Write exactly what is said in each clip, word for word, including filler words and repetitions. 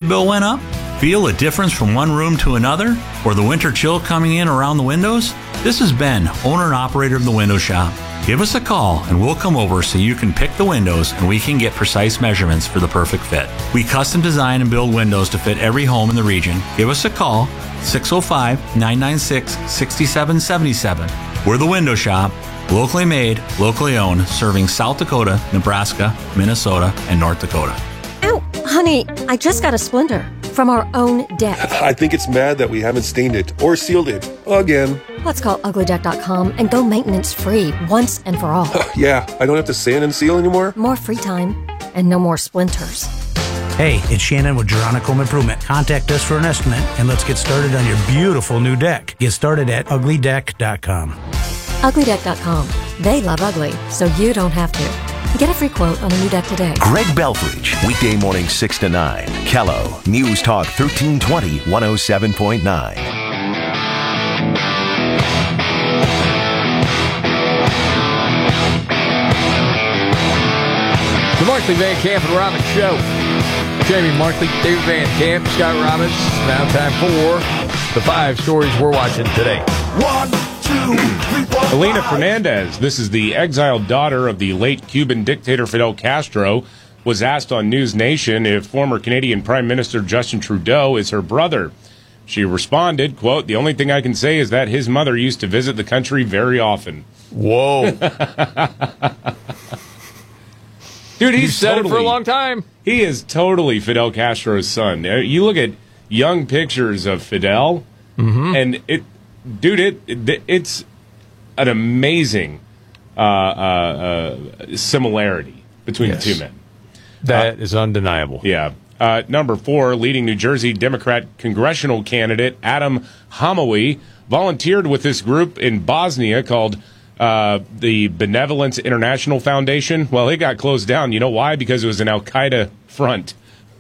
bill went up? Feel a difference from one room to another? Or the winter chill coming in around the windows? This is Ben, owner and operator of the Window Shop. Give us a call and we'll come over so you can pick the windows and we can get precise measurements for the perfect fit. We custom design and build windows to fit every home in the region. Give us a call, six oh five, nine nine six, six seven seven seven. We're the Window Shop, locally made, locally owned, serving South Dakota, Nebraska, Minnesota, and North Dakota. Ow, honey, I just got a splinter from our own deck. I think it's mad that we haven't stained it or sealed it again. Let's call ugly deck dot com and go maintenance free once and for all. Yeah, I don't have to sand and seal anymore. More free time and no more splinters. Hey, it's Shannon with Gerontic Home Improvement. Contact us for an estimate and let's get started on your beautiful new deck. Get started at ugly deck dot com. ugly deck dot com. They love ugly, so you don't have to. Get a free quote on a new deck today. Greg Belfridge, weekday morning six to nine. Kello, News Talk thirteen twenty, one oh seven point nine. The Markley, Van Camp and Robbins Show. Jamie Markley, David Van Camp, Scott Robbins. Now time for the five stories we're watching today. One, two, three, four, Elena five. Fernandez, this is the exiled daughter of the late Cuban dictator Fidel Castro, was asked on News Nation if former Canadian Prime Minister Justin Trudeau is her brother. She responded, quote, "The only thing I can say is that his mother used to visit the country very often." Whoa. Dude, he's, He's said totally, it for a long time. He is totally Fidel Castro's son. You look at young pictures of Fidel, mm-hmm. and it, dude, it, it it's an amazing uh, uh, uh, similarity between yes. the two men. That uh, is undeniable. Yeah. Uh, number four, leading New Jersey Democrat congressional candidate Adam Hamawi volunteered with this group in Bosnia called uh, the Benevolence International Foundation. Well, it got closed down. You know why? Because it was an Al-Qaeda front.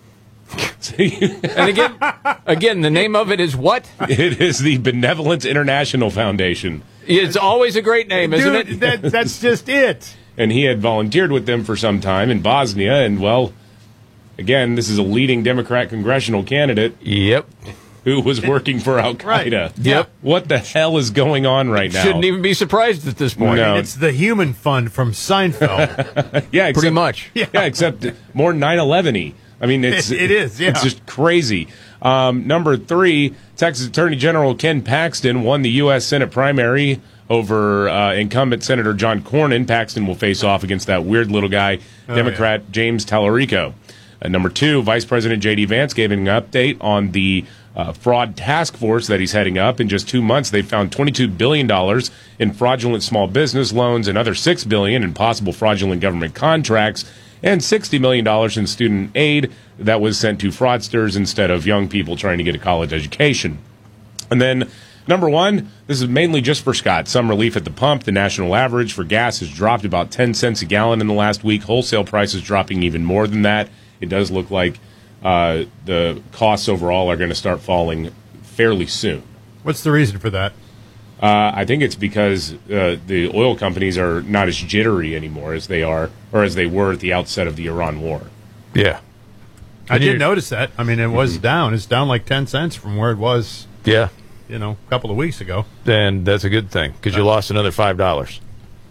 And again, again, the name of it is what? It is the Benevolence International Foundation. It's always a great name, isn't Dude, it? That, that's just it. And he had volunteered with them for some time in Bosnia, and, well, again, this is a leading Democrat congressional candidate. Yep. Who was working for Al-Qaeda. Right. Yep. What the hell is going on right now? Shouldn't even be surprised at this point. No. It's the human fund from Seinfeld. Yeah, except, Pretty much. Yeah, yeah except more nine eleven-y. I mean, it's It is, yeah. It's just crazy. Um, number three, Texas Attorney General Ken Paxton won the U S Senate primary over uh, incumbent Senator John Cornyn. Paxton will face off against that weird little guy, Oh, Democrat yeah. James Tallarico. Uh, number two, Vice President J D Vance gave an update on the uh, fraud task force that he's heading up. In just two months, they found twenty-two billion dollars in fraudulent small business loans, another six billion dollars in possible fraudulent government contracts, and sixty million dollars in student aid that was sent to fraudsters instead of young people trying to get a college education. And then, number one, this is mainly just for Scott. Some relief at the pump. The national average for gas has dropped about ten cents a gallon in the last week. Wholesale prices dropping even more than that. It does look like uh, the costs overall are going to start falling fairly soon. What's the reason for that? Uh, I think it's because uh, the oil companies are not as jittery anymore as they are, or as they were at the outset of the Iran war. Yeah. I did notice that. I mean, it was Mm-hmm. down. It's down like ten cents from where it was, Yeah. you know, a couple of weeks ago. And that's a good thing because you lost another five dollars.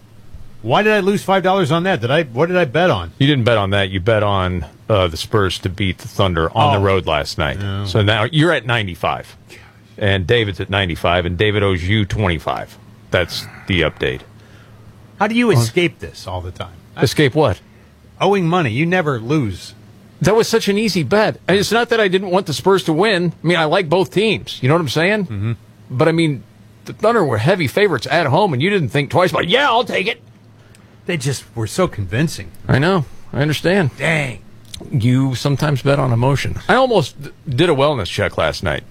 Why did I lose five dollars on that? Did I? What did I bet on? You didn't bet on that. You bet on uh, the Spurs to beat the Thunder on Oh. the road last night. Yeah. So now you're at ninety-five. And David's at ninety-five, and David owes you twenty-five. That's the update. How do you escape this all the time? Escape what? Owing money. You never lose. That was such an easy bet. And it's not that I didn't want the Spurs to win. I mean, I like both teams. You know what I'm saying? Mm-hmm. But, I mean, the Thunder were heavy favorites at home, and you didn't think twice about, yeah, I'll take it. They just were so convincing. I know. I understand. Dang. You sometimes bet on emotion. I almost did a wellness check last night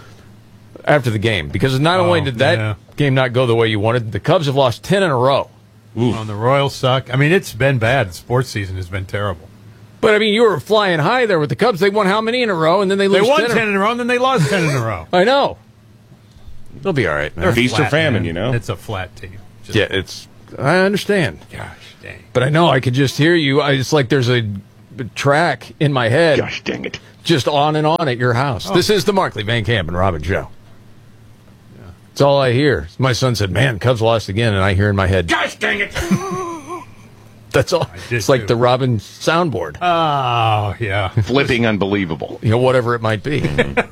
after the game because not only Oh, did that yeah. game not go the way you wanted, the Cubs have lost ten in a row. Ooh. On the Royals suck. I mean, it's been bad. Sports season has been terrible. But, I mean, you were flying high there with the Cubs. They won how many in a row, and then they They lose won ten, ten in a row, and then they lost ten in a row. I know. They'll be all right, man. They're Feast or flat, famine, man. you know? It's a flat team. Just, Yeah, it's. I understand. Gosh, dang. But I know I could just hear you. I, it's like there's a track in my head. Gosh dang it. just on and on at your house. Oh. This is the Markley, Van Camp, and Robin show. Yeah. That's all I hear. My son said, man, Cubs lost again, and I hear in my head, gosh dang it. That's all. It's like too. The Robin soundboard. Oh, yeah. Flipping unbelievable. You know, whatever it might be.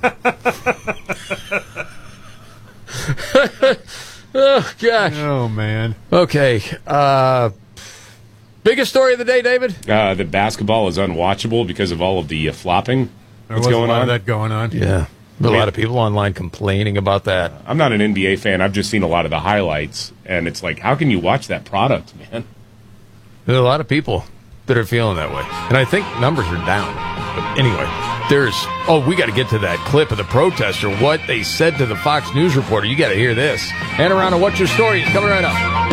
Oh, gosh. Oh, man. Okay. Uh, biggest story of the day, David? Uh, the basketball is unwatchable because of all of the uh, flopping there that's was going a lot on. Of that going on. Yeah. A lot of people online complaining about that. I'm not an N B A fan. I've just seen a lot of the highlights, and it's like, how can you watch that product, man? There's a lot of people that are feeling that way. And I think numbers are down. But anyway, there's... Oh, we got to get to that clip of the protester, what they said to the Fox News reporter. You got to hear this. And around to What's Your Story is coming right up.